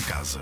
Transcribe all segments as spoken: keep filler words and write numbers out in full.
casa.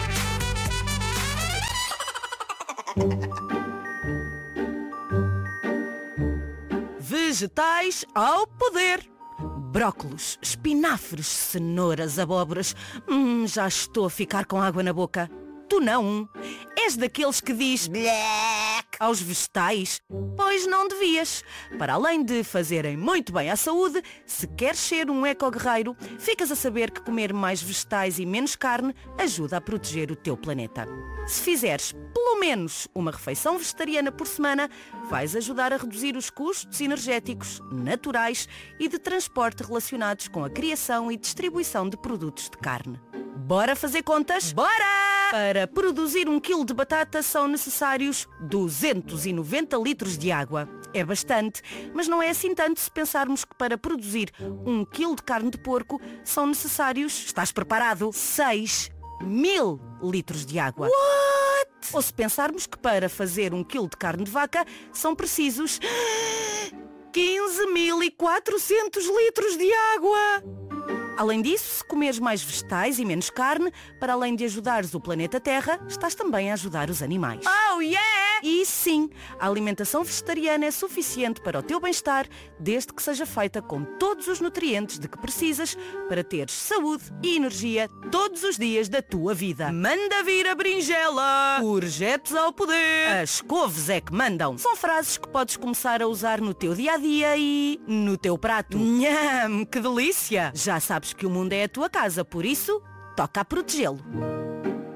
Vegetais ao poder. Brócolos, espinafres, cenouras, abóboras. Hum, já estou a ficar com água na boca. Tu não. És daqueles que diz black aos vegetais? Pois não devias. Para além de fazerem muito bem à saúde, se queres ser um eco-guerreiro, ficas a saber que comer mais vegetais e menos carne ajuda a proteger o teu planeta. Se fizeres pelo menos uma refeição vegetariana por semana, vais ajudar a reduzir os custos energéticos, naturais e de transporte relacionados com a criação e distribuição de produtos de carne. Bora fazer contas? Bora! Para produzir um quilo de batata são necessários duzentos e noventa litros de água. É bastante, mas não é assim tanto se pensarmos que para produzir um quilo de carne de porco são necessários, estás preparado, seis mil litros de água. What? Ou se pensarmos que para fazer um quilo de carne de vaca são precisos quinze mil e quatrocentos litros de água. Além disso, se comeres mais vegetais e menos carne, para além de ajudares o planeta Terra, estás também a ajudar os animais. Oh yeah! E sim, a alimentação vegetariana é suficiente para o teu bem-estar, desde que seja feita com todos os nutrientes de que precisas para teres saúde e energia todos os dias da tua vida. Manda vir a berinjela! Urgetes ao poder! As couves é que mandam! São frases que podes começar a usar no teu dia-a-dia e no teu prato. Nham, que delícia! Já sabes que o mundo é a tua casa, por isso, toca a protegê-lo.